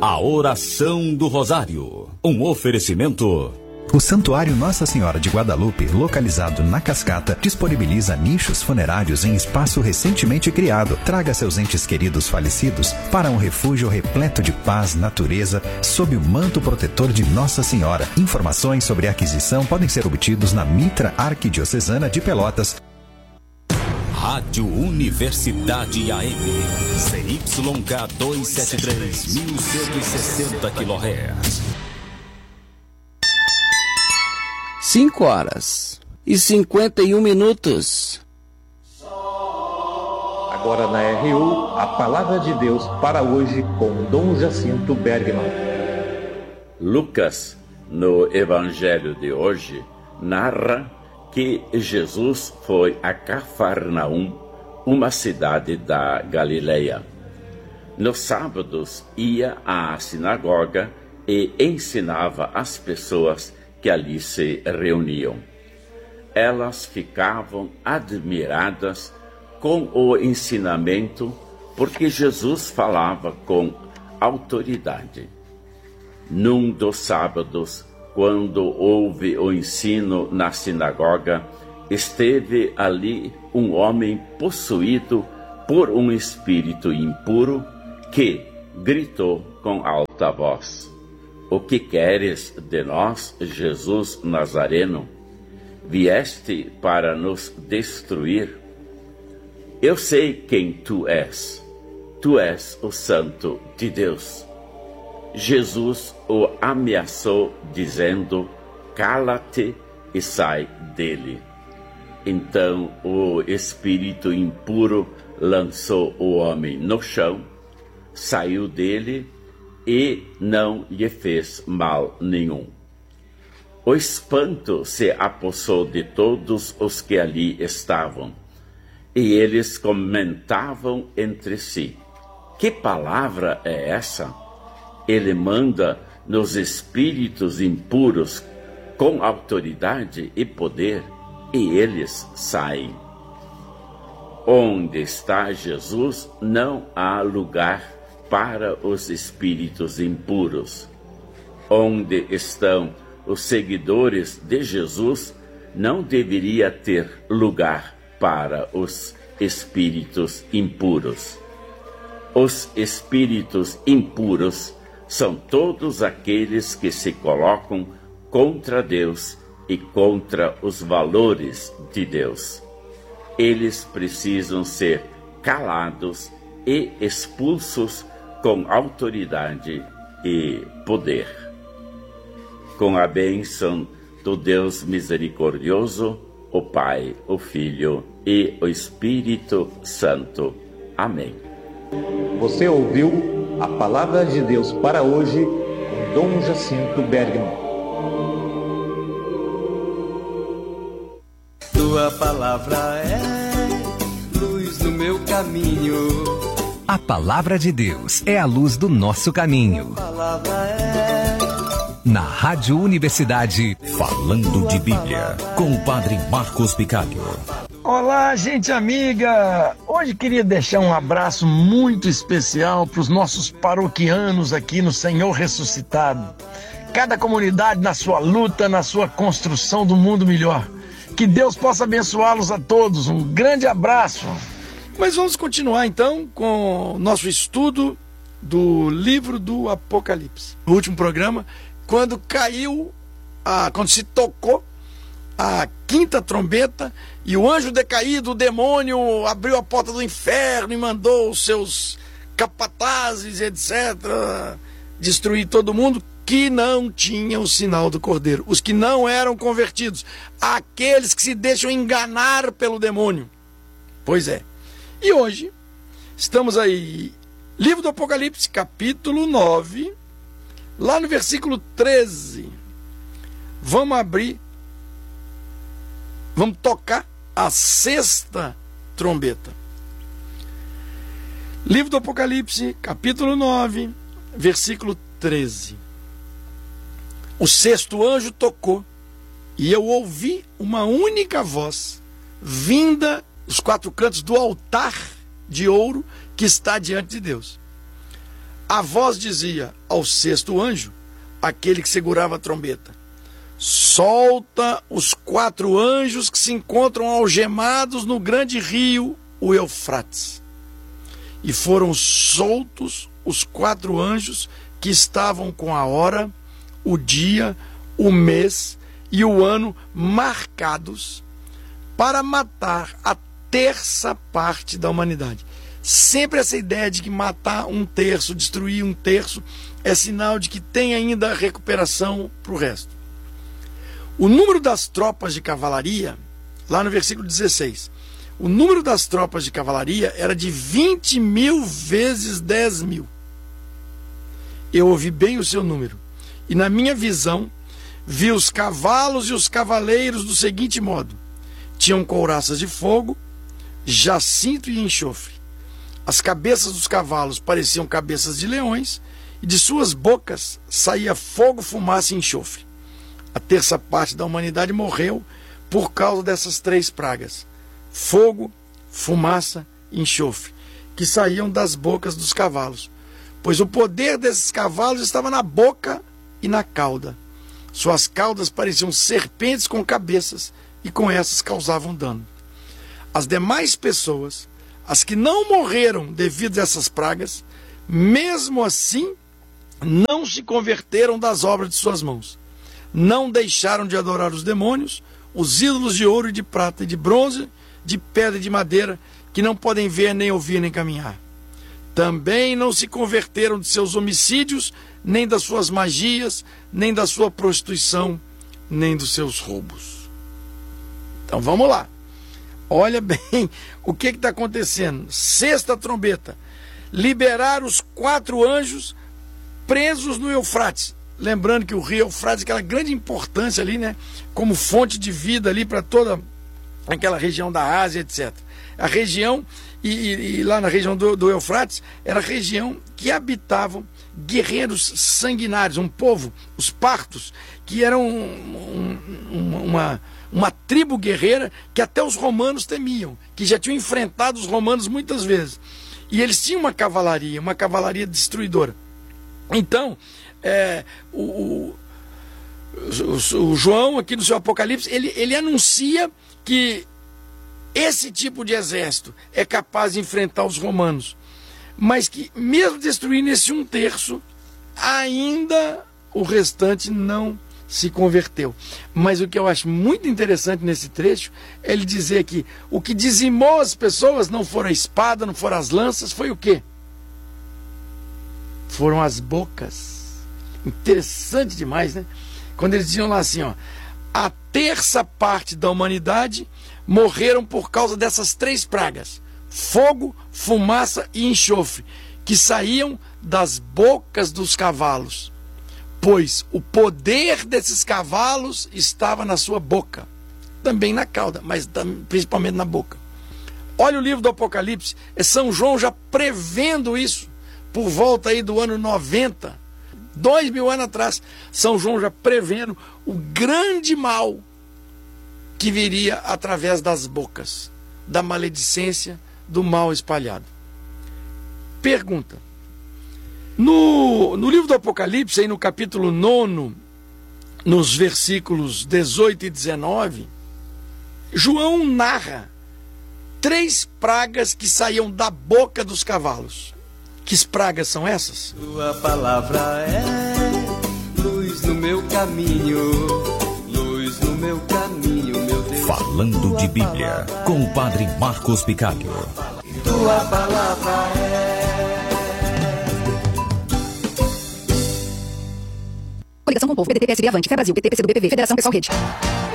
A oração do Rosário. Um oferecimento. O Santuário Nossa Senhora de Guadalupe, localizado na Cascata, disponibiliza nichos funerários em espaço recentemente criado. Traga seus entes queridos falecidos para um refúgio repleto de paz, natureza, sob o manto protetor de Nossa Senhora. Informações sobre a aquisição podem ser obtidos na Mitra Arquidiocesana de Pelotas. Rádio Universidade AM. CYK 273, 1160 kHz. 5h51. Agora na RU, a palavra de Deus para hoje com Dom Jacinto Bergman. Lucas, no Evangelho de hoje, narra que Jesus foi a Cafarnaum, uma cidade da Galileia. Nos sábados ia à sinagoga e ensinava as pessoas que ali se reuniam. Elas ficavam admiradas com o ensinamento, porque Jesus falava com autoridade. Num dos sábados, quando houve o ensino na sinagoga, esteve ali um homem possuído por um espírito impuro que gritou com alta voz: "O que queres de nós, Jesus Nazareno? Vieste para nos destruir? Eu sei quem tu és. Tu és o Santo de Deus." Jesus o ameaçou, dizendo: "Cala-te e sai dele." Então o espírito impuro lançou o homem no chão, saiu dele e não lhe fez mal nenhum. O espanto se apossou de todos os que ali estavam, e eles comentavam entre si: "Que palavra é essa? Ele manda nos espíritos impuros com autoridade e poder, e eles saem." Onde está Jesus, não há lugar para os espíritos impuros. Onde estão os seguidores de Jesus, não deveria ter lugar para os espíritos impuros. Os espíritos impuros são todos aqueles que se colocam contra Deus e contra os valores de Deus. Eles precisam ser calados e expulsos com autoridade e poder. Com a bênção do Deus misericordioso, o Pai, o Filho e o Espírito Santo. Amém. Você ouviu a palavra de Deus para hoje com Dom Jacinto Bergman. Tua palavra é luz no meu caminho. A palavra de Deus é a luz do nosso caminho. A palavra é... Na Rádio Universidade, Falando de Bíblia, com o Padre Marcos Picalho. Olá, gente amiga! Hoje queria deixar um abraço muito especial para os nossos paroquianos aqui no Senhor Ressuscitado. Cada comunidade na sua luta, na sua construção do mundo melhor. Que Deus possa abençoá-los a todos. Um grande abraço! Mas vamos continuar então com o nosso estudo do livro do Apocalipse. No último programa, quando se tocou a quinta trombeta e o anjo decaído, o demônio, abriu a porta do inferno e mandou os seus capatazes, etc., destruir todo mundo que não tinha o sinal do Cordeiro, os que não eram convertidos, aqueles que se deixam enganar pelo demônio. Pois é. E hoje estamos aí, livro do Apocalipse, capítulo 9, lá no versículo 13. Vamos tocar a sexta trombeta. Livro do Apocalipse, capítulo 9, versículo 13. O sexto anjo tocou, e eu ouvi uma única voz, vinda dos quatro cantos do altar de ouro que está diante de Deus. A voz dizia ao sexto anjo, aquele que segurava a trombeta: solta os 4 anjos que se encontram algemados no grande rio, o Eufrates. E foram soltos os 4 anjos que estavam com a hora, o dia, o mês e o ano marcados para matar a 1/3 parte da humanidade. Sempre essa ideia de que matar 1/3, destruir 1/3, é sinal de que tem ainda recuperação para o resto. O número das tropas de cavalaria, lá no versículo 16, o número das tropas de cavalaria era de 20.000 vezes 10.000. Eu ouvi bem o seu número, e na minha visão, vi os cavalos e os cavaleiros do seguinte modo: tinham couraças de fogo, jacinto e enxofre. As cabeças dos cavalos pareciam cabeças de leões, e de suas bocas saía fogo, fumaça e enxofre. A 1/3 parte da humanidade morreu por causa dessas 3 pragas: fogo, fumaça e enxofre, que saíam das bocas dos cavalos, pois o poder desses cavalos estava na boca e na cauda. Suas caudas pareciam serpentes com cabeças, e com essas causavam dano. As demais pessoas, as que não morreram devido a essas pragas, mesmo assim, não se converteram das obras de suas mãos. Não deixaram de adorar os demônios, os ídolos de ouro e de prata e de bronze, de pedra e de madeira, que não podem ver, nem ouvir, nem caminhar. Também não se converteram de seus homicídios, nem das suas magias, nem da sua prostituição, nem dos seus roubos. Então vamos lá. Olha bem o que está acontecendo. 6ª trombeta. Liberar os 4 anjos presos no Eufrates. Lembrando que o rio Eufrates, aquela grande importância ali, né? Como fonte de vida ali para toda aquela região da Ásia, etc. A região, e lá na região do Eufrates, era a região que habitavam guerreiros sanguinários, um povo, os partos, que eram uma tribo guerreira que até os romanos temiam, que já tinham enfrentado os romanos muitas vezes. E eles tinham uma cavalaria destruidora. Então, o João, aqui no seu Apocalipse, ele anuncia que esse tipo de exército é capaz de enfrentar os romanos, mas que mesmo destruindo esse 1/3, ainda o restante não se converteu. Mas o que eu acho muito interessante nesse trecho é ele dizer que o que dizimou as pessoas não foram a espada, não foram as lanças, foi o quê? Foram as bocas. Interessante demais, né? Quando eles diziam lá assim, ó, a 1/3 parte da humanidade morreram por causa dessas 3 pragas: fogo, fumaça e enxofre, que saíam das bocas dos cavalos, pois o poder desses cavalos estava na sua boca, também na cauda, mas principalmente na boca. Olha o livro do Apocalipse, é São João já prevendo isso, por volta aí do ano 90, 2000 anos atrás, São João já prevendo o grande mal que viria através das bocas, da maledicência, do mal espalhado. Pergunta: no livro do Apocalipse, aí no capítulo 9, nos versículos 18 e 19, João narra 3 pragas que saíam da boca dos cavalos. Que pragas são essas? Tua palavra é luz no meu caminho, luz no meu caminho, meu Deus. Falando de Bíblia, com o Padre Marcos Picalho. Tua palavra é... Coligação com o Povo, PDT, PSB, Avante, Fé Brasil, PT, PCdoB, PV, Federação Pessoal, Rede.